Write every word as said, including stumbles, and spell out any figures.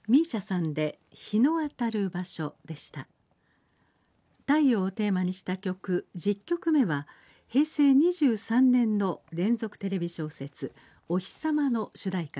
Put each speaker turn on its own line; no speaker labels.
ミーシャさんで日の当たる場所でした。太陽をテーマにした曲じゅっきょくめはへいせいにじゅうさんねんの連続テレビ小説お日様の主題歌